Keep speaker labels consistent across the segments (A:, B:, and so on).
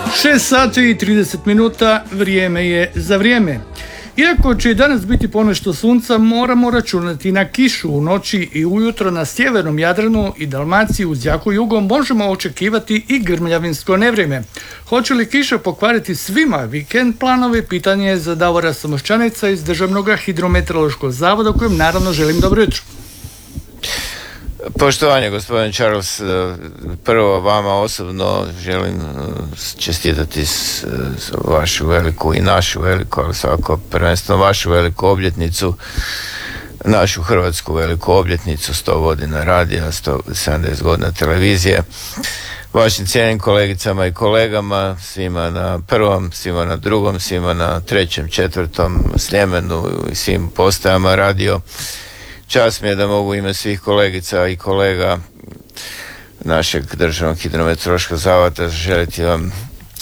A: 6 sati i 30 minuta, vrijeme je za vrijeme. Iako će i danas biti ponešto sunca, moramo računati na kišu u noći i ujutro na sjevernom Jadranu i Dalmaciji uz jako jugo možemo očekivati i grmljavinsko nevrijeme. Hoće li kiša pokvariti svima vikend planove? Pitanje je za Davora Samošćanica iz Državnog hidrometeorološkog zavoda, kojem naravno želim dobro jutro.
B: Poštovanje, gospodin Charles, prvo vama osobno želim čestitati vašu veliku i našu veliku, ali svako prvenstveno vašu veliku obljetnicu, našu hrvatsku veliku obljetnicu, 100 godina radija, 170 godina televizije. Vašim cijenim kolegicama i kolegama, svima na prvom, svima na drugom, svima na trećem, četvrtom, Sljemenu i svim postajama radio. Čast mi je da mogu ime svih kolegica i kolega našeg Državnog hidrometeorološkog zavoda želiti vam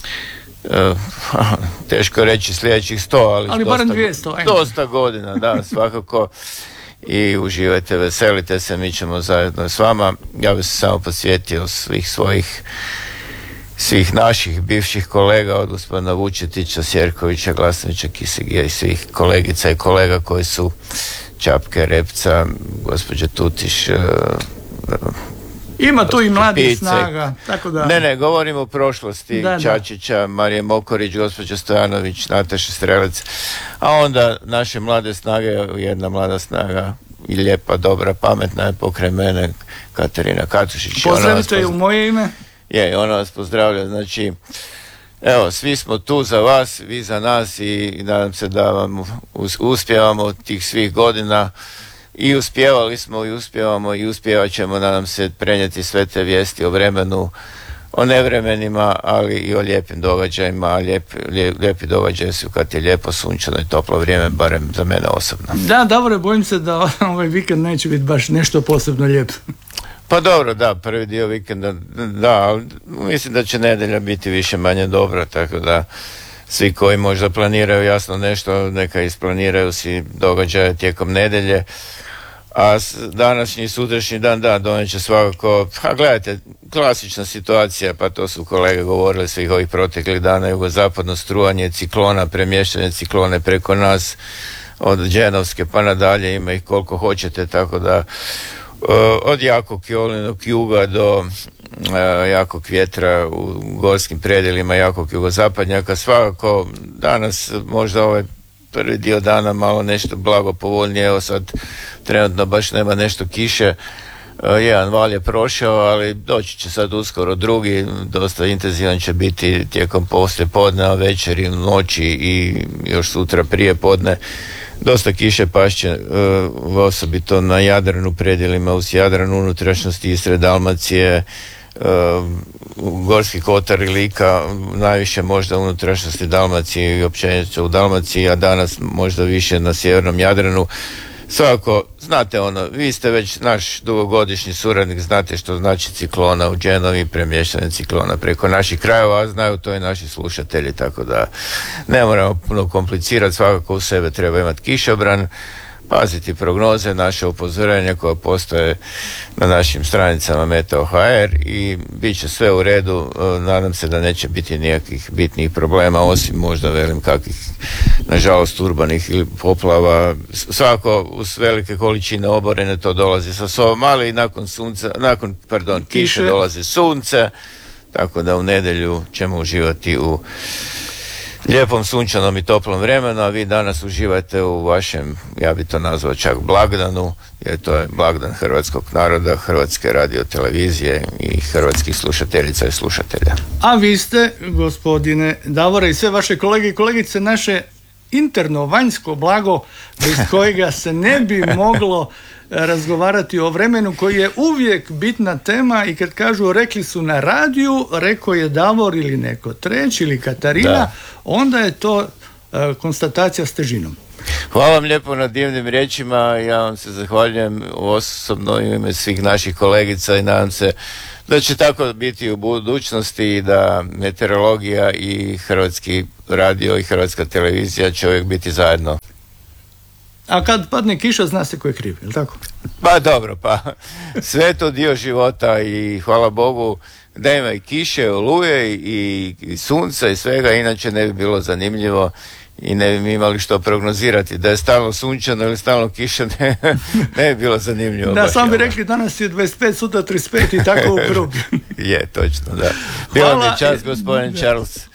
B: teško reći sljedećih 100, ali
A: barem 200.
B: Dosta godina, da, svakako. I uživajte, veselite se, mi ćemo zajedno s vama. Ja bih se samo podsjetio svih naših bivših kolega, od gospodina Vučetića, Sjerkovića, Glasnovića, Kisigija i svih kolegica i kolega koji su Čapke, Repca, gospođa Tutiš,
A: ima tu i mladih snaga, tako da...
B: Ne, govorimo o prošlosti, Čačića, Marije Mokorić, gospođa Stojanović, Nataša Strelec, a onda naše mlade snage, jedna mlada snaga i lijepa, dobra, pametna je pokraj mene, Katarina Katušić.
A: Pozdravite je u moje ime.
B: Ona vas pozdravlja, znači... Evo, svi smo tu za vas, vi za nas i nadam se da vam uspijevamo tih svih godina i uspjevali smo i uspijevamo i uspijevat ćemo, nadam se, prenijeti sve te vijesti o vremenu, o nevremenima, ali i o lijepim događajima, a lijepi događaji su kad je lijepo, sunčano i toplo vrijeme, barem za mene osobno.
A: Da, dobro, bojim se da ovaj vikend neće biti baš nešto posebno lijepo.
B: Pa dobro, da, prvi dio vikenda, da, ali mislim da će nedjelja biti više manje dobro, tako da svi koji možda planiraju jasno nešto, neka isplaniraju si događaje tijekom nedjelje, a današnji i sutrašnji dan, da, donijet će svakako, gledajte, klasična situacija, pa to su kolege govorili svih ovih proteklih dana, jugozapadno strujanje ciklona, premještanje ciklone preko nas, od Dženovske pa nadalje, ima ih koliko hoćete, tako da od jakog i olujnog juga do jakog vjetra u gorskim predjelima, jakog jugozapadnjaka. Svakako danas možda ovaj prvi dio dana malo nešto blago povoljnije, evo sad trenutno baš nema nešto kiše, jedan val je prošao, ali doći će sad uskoro drugi, dosta intenzivan će biti tijekom poslijepodne, večeri, noći i još sutra prije podne. Dosta kiše pašće, osobito na Jadranu, predjelima uz Jadran, unutrašnjosti Istre, Dalmacije, Gorski kotar i Lika, najviše možda unutrašnjosti Dalmacije i općenito u Dalmaciji, a danas možda više na sjevernom Jadranu. Svakako, znate vi ste već naš dugogodišnji suradnik, znate što znači ciklona u Dženovi, premještanje ciklona preko naših krajeva, a znaju to i naši slušatelji, tako da ne moramo puno komplicirati, svakako u sebe treba imati kišobran, paziti prognoze, naše upozorenja koja postoje na našim stranicama Meteo.hr i bit će sve u redu. Nadam se da neće biti nijakih bitnijih problema, osim možda kakvih, nažalost, urbanih ili poplava. Svako uz velike količine oborene to dolazi sa sobom, ali i nakon kiše dolazi sunce, tako da u nedjelju ćemo uživati u lijepom sunčanom i toplom vremenu, a vi danas uživate u vašem, ja bi to nazvao čak blagdanu, jer to je blagdan hrvatskog naroda, Hrvatske radiotelevizije i hrvatskih slušateljica i slušatelja.
A: A vi ste, gospodine Davore, i sve vaše kolege i kolegice, naše interno vanjsko blago bez kojega se ne bi moglo razgovarati o vremenu, koji je uvijek bitna tema, i kad kažu rekli su na radiju, rekao je Davor ili neko treći ili Katarina, onda je to konstatacija s težinom.
B: Hvala vam lijepo na divnim riječima, ja vam se zahvaljujem osobno u ime svih naših kolegica i nadam se da će tako biti u budućnosti i da meteorologija i Hrvatski radio i Hrvatska televizija će uvijek biti zajedno.
A: A kad padne kiša, zna se ko je kriv, je li tako?
B: Pa dobro, sve je to dio života i hvala Bogu da ima i kiše, oluje i sunca i svega, inače ne bi bilo zanimljivo i ne bi mi imali što prognozirati. Da je stalno sunčano ili stalno kiša, ne bi bilo zanimljivo.
A: Da, sam bi rekli danas je 25, sutra 35 i tako u krug.
B: Je, točno, da. Bilo mi je čast, gospodin Charles.